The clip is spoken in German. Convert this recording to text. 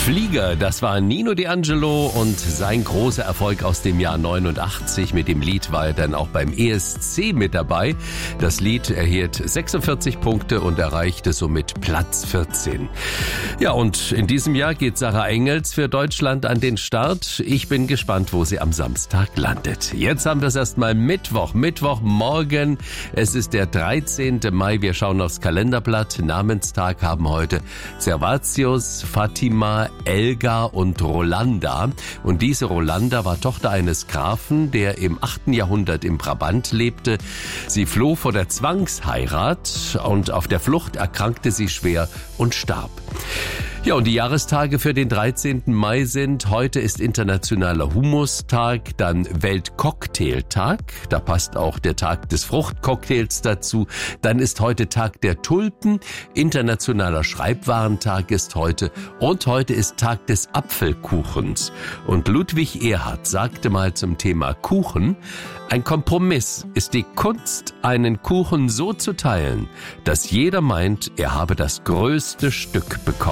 Flieger, das war Nino D'Angelo und sein großer Erfolg aus dem Jahr 89. Mit dem Lied war er dann auch beim ESC mit dabei. Das Lied erhielt 46 Punkte und erreichte somit Platz 14. Ja, und in diesem Jahr geht Sarah Engels für Deutschland an den Start. Ich bin gespannt, wo sie am Samstag landet. Jetzt haben wir es erstmal Mittwochmorgen. Es ist der 13. Mai. Wir schauen aufs Kalenderblatt. Namenstag haben heute Servatius, Fatima, Elga und Rolanda. Und diese Rolanda war Tochter eines Grafen, der im 8. Jahrhundert im Brabant lebte. Sie floh vor der Zwangsheirat und auf der Flucht erkrankte sie schwer und starb. Ja, und die Jahrestage für den 13. Mai sind: heute ist internationaler Humustag, dann Weltcocktailtag, da passt auch der Tag des Fruchtcocktails dazu. Dann ist heute Tag der Tulpen, internationaler Schreibwarentag ist heute und heute ist Tag des Apfelkuchens. Und Ludwig Erhard sagte mal zum Thema Kuchen: ein Kompromiss ist die Kunst, einen Kuchen so zu teilen, dass jeder meint, er habe das größte Stück bekommen.